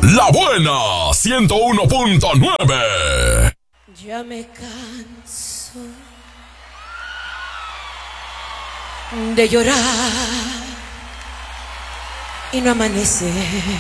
La Buena 101.9. Ya me canso de llorar y no amanece.